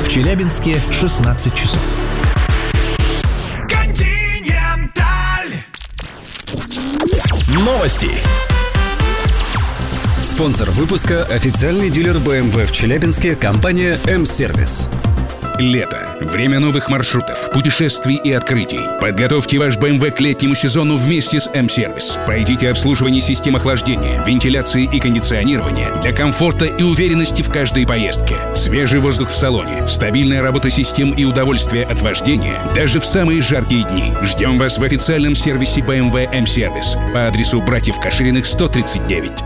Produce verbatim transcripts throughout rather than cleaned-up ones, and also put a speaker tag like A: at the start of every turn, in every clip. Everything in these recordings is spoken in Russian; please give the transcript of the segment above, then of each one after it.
A: В Челябинске шестнадцать часов.
B: Континенталь.
A: Новости.
C: Спонсор выпуска – официальный дилер бэ эм вэ в Челябинске, компания М-Сервис.
B: Лето. Время новых маршрутов, путешествий и открытий. Подготовьте ваш бэ эм вэ к летнему сезону вместе с М-Сервис. Пройдите обслуживание систем охлаждения, вентиляции и кондиционирования для комфорта и уверенности в каждой поездке. Свежий воздух в салоне, стабильная работа систем и удовольствие от вождения даже в самые жаркие дни. Ждем вас в официальном сервисе бэ эм вэ М-Сервис по адресу Братьев Кашириных, сто тридцать девять.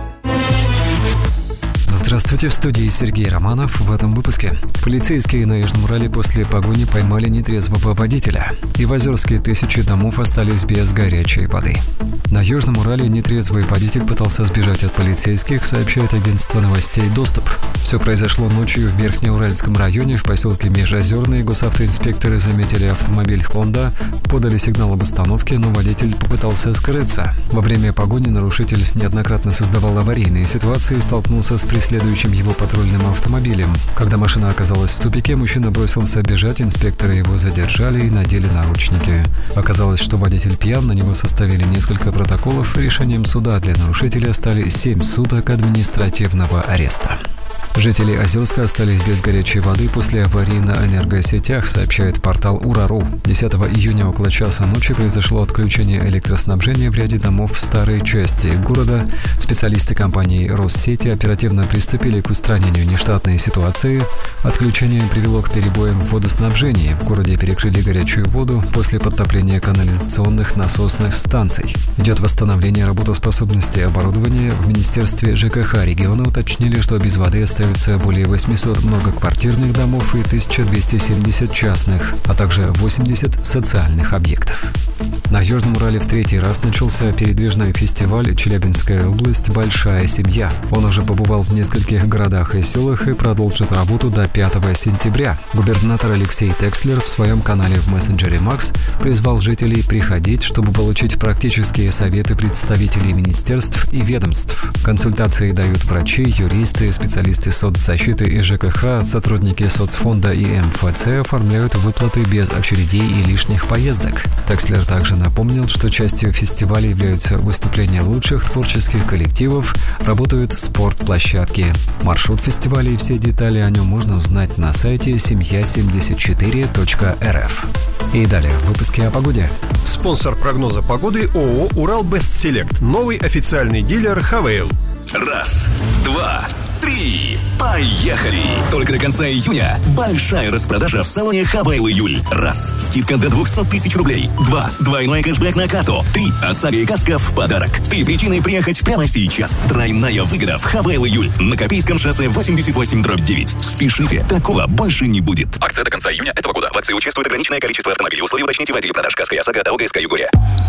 D: Здравствуйте, в студии Сергей Романов. В этом выпуске. Полицейские на Южном Урале после погони поймали нетрезвого водителя. И в Озерске тысячи домов остались без горячей воды. На Южном Урале нетрезвый водитель пытался сбежать от полицейских, сообщает агентство новостей «Доступ». Все произошло ночью в Верхнеуральском районе, в поселке Межозерный. Госавтоинспекторы заметили автомобиль «Хонда», подали сигнал об остановке, но водитель попытался скрыться. Во время погони нарушитель неоднократно создавал аварийные ситуации и столкнулся с преследующим его патрульным автомобилем. Когда машина оказалась в тупике, мужчина бросился бежать, инспекторы его задержали и надели наручники. Оказалось, что водитель пьян, на него составили несколько протоколов, решением суда для нарушителя стали семь суток административного ареста. Жители Озерска остались без горячей воды после аварии на энергосетях, сообщает портал Ура.ру. десятого июня около часа ночи произошло отключение электроснабжения в ряде домов в старой части города. Специалисты компании Россети оперативно приступили к устранению нештатной ситуации. Отключение привело к перебоям в водоснабжении. В городе перекрыли горячую воду после подтопления канализационных насосных станций. Идет восстановление работоспособности оборудования. В Министерстве ЖКХ региона уточнили, что без воды остается более восьмисот многоквартирных домов и тысяча двести семьдесят частных, а также восемьдесят социальных объектов. На Южном Урале в третий раз начался передвижной фестиваль «Челябинская область. Большая семья». Он уже побывал в нескольких городах и селах и продолжит работу до пятого сентября. Губернатор Алексей Текслер в своем канале в мессенджере Макс призвал жителей приходить, чтобы получить практические советы представителей министерств и ведомств. Консультации дают врачи, юристы, специалисты соцзащиты и ЖКХ, сотрудники соцфонда и эм эф цэ оформляют выплаты без очередей и лишних поездок. Текслер также напомнил, что частью фестиваля являются выступления лучших творческих коллективов, работают спортплощадки. Маршрут фестиваля и все детали о нем можно узнать на сайте семья семьдесят четыре точка эр эф. И далее в выпуске о погоде.
E: Спонсор прогноза погоды ООО «Урал-Бестселект». Новый официальный дилер «Хавейл».
F: Раз, два, три, поехали! Только до конца июня большая распродажа в салоне «Хавейл Июль». Раз, скидка до двухсот тысяч рублей. Два, двойной кэшбэк на карту. Три, ОСАГО и каска в подарок. Три причины приехать прямо сейчас. Тройная выгода в «Хавейл Июль» на Копейском шоссе восемьдесят восемь дробь девять. Спешите, такого больше не будет.
G: Акция до конца июня этого года. В акции участвует ограниченное количество автомобилей. Условия уточните в отделе продаж. Каска и ОСАГО от АО ГСК «Югория».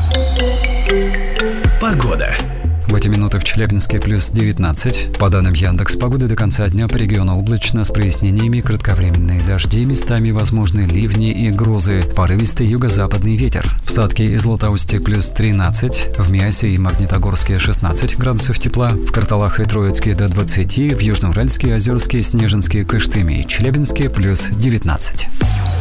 A: Погода.
D: В эти минуты в Челябинске плюс девятнадцать. По данным Яндекс.Погоды, до конца дня по региону облачно с прояснениями, кратковременные дожди, местами возможны ливни и грозы, порывистый юго-западный ветер. В Сатке и Златоусте плюс тринадцать, в Миасе и Магнитогорске шестнадцать градусов тепла, в Карталах и Троицке до двадцати, в Южноуральске, Озерске, Снежинске, Кыштыме и Челябинске плюс девятнадцать.